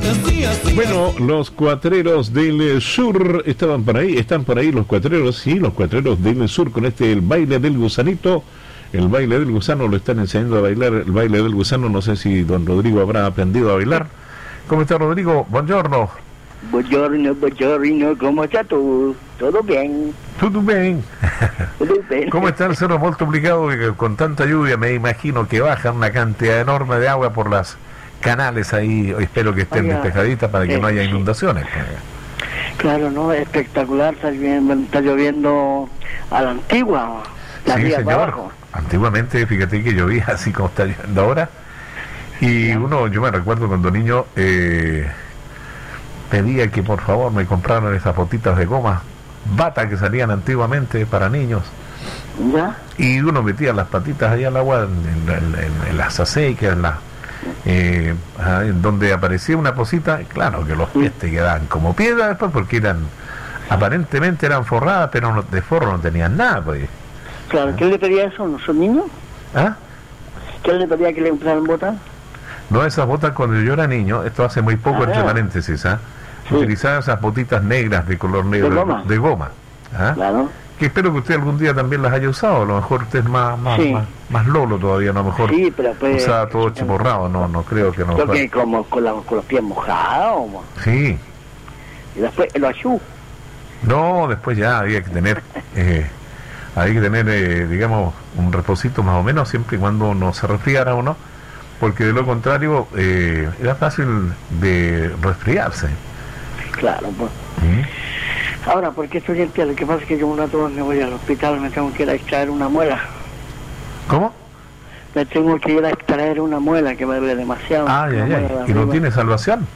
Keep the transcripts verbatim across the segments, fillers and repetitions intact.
Bueno, los cuatreros del sur estaban por ahí, están por ahí los cuatreros, sí, los cuatreros del sur con este el baile del gusanito. El baile del gusano lo están enseñando a bailar, el baile del gusano, no sé si don Rodrigo habrá aprendido a bailar. ¿Cómo está Rodrigo? Buongiorno. Buongiorno, buongiorno, ¿cómo está tú? ¿Todo bien? Todo bien. Todo bien. ¿Cómo está el cerro molto obligado? Con tanta lluvia me imagino que baja una cantidad enorme de agua por las canales ahí, espero que estén Oiga, despejaditas para que eh, no haya inundaciones. Claro, no, espectacular, está lloviendo, está lloviendo a la antigua, la sí, señor. Abajo. Antiguamente, fíjate que llovía así como está lloviendo ahora, y ¿no? uno, yo me recuerdo cuando niño eh, pedía que por favor me compraran esas botitas de goma, bata que salían antiguamente para niños. ¿Ya? Y uno metía las patitas allá al agua, en, en, en, en las aceites, en las Eh, en donde aparecía una cosita, claro que los pies te quedaban como piedra después porque eran, aparentemente eran forradas, pero no, de forro no tenían nada, pues. Claro, ¿quién le pedía eso? ¿No son niños? ¿Ah? ¿Quién le pedía que le compraran botas? No, esas botas cuando yo era niño, esto hace muy poco, ah, entre paréntesis, ¿ah? Sí. Utilizaban esas botitas negras de color negro, de goma, de goma, ¿ah? Claro. Que espero que usted algún día también las haya usado, a lo mejor usted es más más, sí. más, más lolo todavía, a lo mejor sí, pero pues, usaba todo chiporrado, no no creo que no. Creo que como con, la, con los pies mojados. Sí. Y después el ayú. No, después ya había que tener, eh, había que tener, eh, digamos, un reposito más o menos, siempre y cuando no se resfriara o no, porque de lo contrario eh, era fácil de resfriarse. Claro, pues. ¿Mm? Ahora, porque estoy en pie, lo que pasa es que yo un rato me voy al hospital, me tengo que ir a extraer una muela. ¿Cómo? Me tengo que ir a extraer una muela que me duele demasiado. Ah, ya, ya. ¿Y no tiene salvación?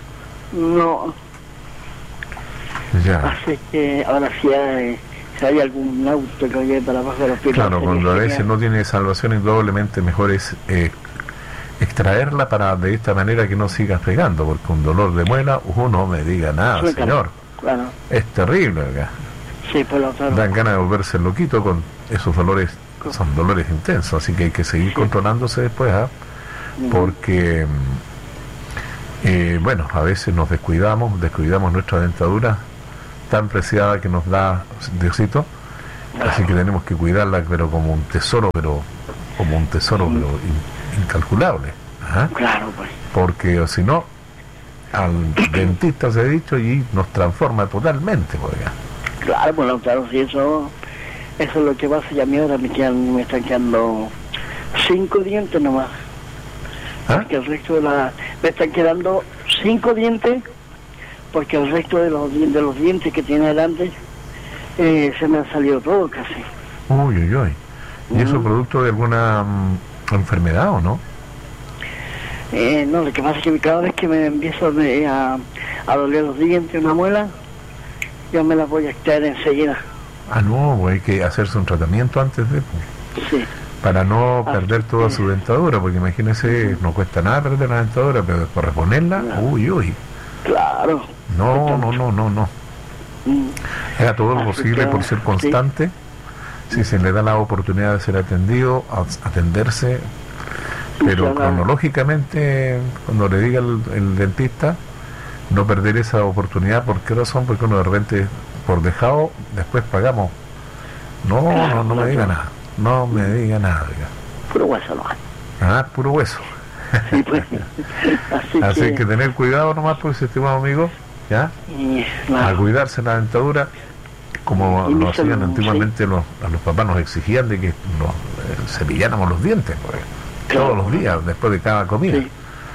No. Ya. Así que ahora si hay, si hay algún auto que oye para abajo del hospital. Claro, cuando a veces no tiene salvación, indudablemente mejor es eh, extraerla para de esta manera que no siga pegando, porque un dolor de muela, uh, no me diga nada, sí, señor. Claro. Es terrible acá. Sí, pues lo claro. Dan ganas de volverse loquito con esos dolores, son dolores intensos, así que hay que seguir sí. controlándose después, ¿eh? Uh-huh. Porque eh, bueno, a veces nos descuidamos, descuidamos nuestra dentadura tan preciada que nos da Diosito, claro. Así que tenemos que cuidarla, pero como un tesoro, pero como un tesoro, uh-huh. pero in, incalculable. ¿Eh? Claro, pues. Porque si no, al dentista se ha dicho y nos transforma totalmente, pues. Claro, bueno, claro, sí, eso eso es lo que pasa, y a mí ahora me quedan, me están quedando cinco dientes nomás. ¿Ah? Porque el resto de la, me están quedando cinco dientes, porque el resto de los, de los dientes que tiene adelante eh, se me han salido todos casi. Uy, uy, uy. ¿Y uh-huh. eso es producto de alguna um, enfermedad o no? Eh, no, lo que pasa es que cada vez que me empiezo a, a doler los dientes, una muela, yo me la voy a extraer enseguida. Ah, no, hay que hacerse un tratamiento antes de... Sí. Para no ah, perder toda sí. su dentadura, porque imagínese, no cuesta nada perder la dentadura, pero después reponerla, claro. uy, uy. Claro. No, no, no, no, no. Mm. Haga todo lo posible por ser constante, sí. si se le da la oportunidad de ser atendido, atenderse, pero cronológicamente, cuando le diga el, el dentista, no perder esa oportunidad. ¿Por qué razón? Porque uno de repente, por dejado, después pagamos. No, claro, no, no me diga nada. No me diga nada. Diga. Puro hueso, no. Ah, puro hueso. Sí, pues. Así, Así que... que tener cuidado nomás, pues, estimado amigo, ¿ya? Y, claro. A cuidarse la dentadura, como y lo hacían antiguamente, sí. los, a los papás nos exigían de que nos eh, cepilláramos los dientes, pues. Claro. Todos los días, después de cada comida. Sí.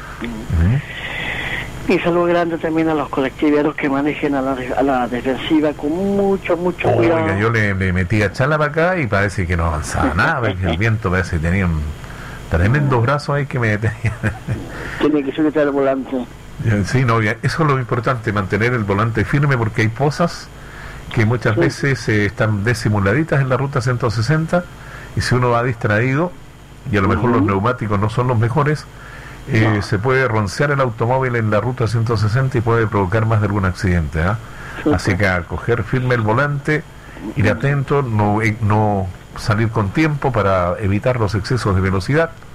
Uh-huh. Y saludo grande también a los colectiveros que manejen a la, a la defensiva con mucho, mucho Oiga, cuidado. Oiga, yo le, le metí a charla para acá y parece que no avanzaba nada, porque el viento parece que tenía un tremendos brazos ahí que me tenía. Tiene que sujetar el volante. Sí, no, eso es lo importante, mantener el volante firme, porque hay pozas que muchas sí. veces eh, están disimuladitas en la ruta ciento sesenta, y si uno va distraído, y a lo mejor uh-huh. los neumáticos no son los mejores, eh, no. se puede roncear el automóvil en la ruta ciento sesenta y puede provocar más de algún accidente, ¿eh? Sí, así sí. que a coger firme el volante, ir atento, no, no salir con tiempo para evitar los excesos de velocidad,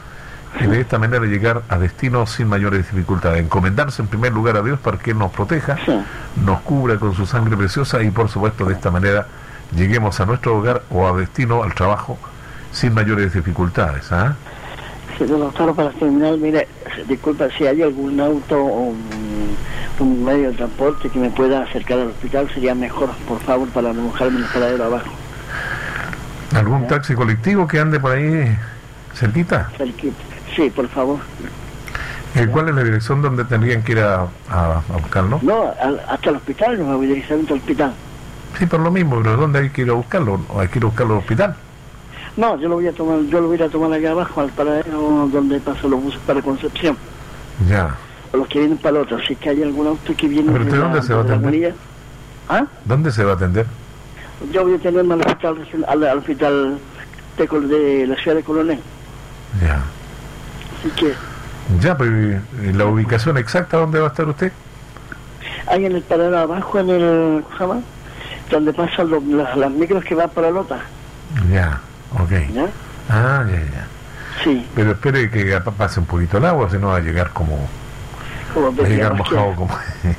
y de esta manera llegar a destino sin mayores dificultades. Encomendarse en primer lugar a Dios para que Él nos proteja, sí. nos cubra con su sangre preciosa y por supuesto de esta manera lleguemos a nuestro hogar o a destino, al trabajo, sin mayores dificultades. ¿Ah? Sí, doctor, para terminar, mire, disculpa, si hay algún auto o un, un medio de transporte que me pueda acercar al hospital, sería mejor, por favor, para no mojarme en el paradero abajo. ¿Algún ¿Ya? taxi colectivo que ande por ahí cerquita? Cerquita, sí, por favor. ¿Y cuál es la dirección donde tendrían que ir a, a, a buscarlo? No, a, hasta el hospital, no me voy directamente al hospital. Sí, por lo mismo, pero ¿dónde hay que ir a buscarlo? ¿O hay que ir a buscarlo al hospital? No, yo lo voy a tomar, yo lo voy a tomar allá abajo, al paradero donde pasan los buses para Concepción. Ya. O los que vienen para el otro, si es que hay algún auto que viene... ¿Pero usted dónde se va a atender? ¿Ah? ¿Dónde se va a atender? Yo voy a tenerme al hospital, al, al hospital de, de la ciudad de Coronel. Ya. Así que... Ya, pero ¿la ubicación exacta dónde va a estar usted? Ahí en el paradero abajo, en el... ¿cómo se llama? Donde pasan los, las, las micros que van para Lota. Ya, ok. ¿Ya? Ah, ya, ya. Sí. Pero espere que pase un poquito el agua, si no va a llegar como... como va a llegar mojado como...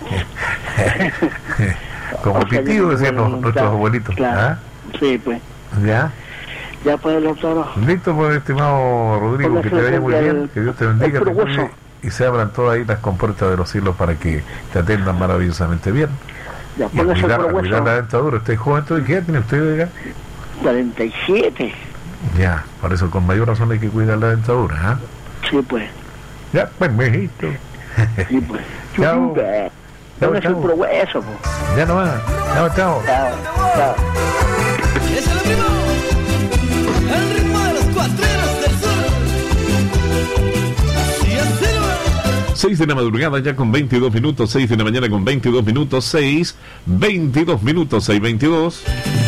como pitido, decían bueno, nuestros claro, abuelitos. Claro. ¿Ah? Sí, pues. ¿Ya? Ya pues el doctor. Listo, pues, estimado Rodrigo, Porque que te vaya muy bien, el, que Dios te bendiga, te cuide, y se abran todas ahí las compuertas de los cielos para que te atendan maravillosamente bien. Ya, y a cuidar, a cuidar la dentadura. ¿Usted es joven todavía? ¿Qué edad tiene usted acá? cuarenta y siete. Ya, por eso con mayor razón hay que cuidar la dentadura, ¿ah? ¿eh? Sí, pues. Ya, pues, mijito. Sí, pues. Chao. ¿Dónde es el puro hueso, pues? Ya nomás. Chao, chao. Chao, chao. Es el ritmo, el ritmo de los cuatreros del sur. Así es el... seis de la madrugada ya con veintidós minutos, seis de la mañana con veintidós minutos, seis, veintidós minutos, seis veintidós.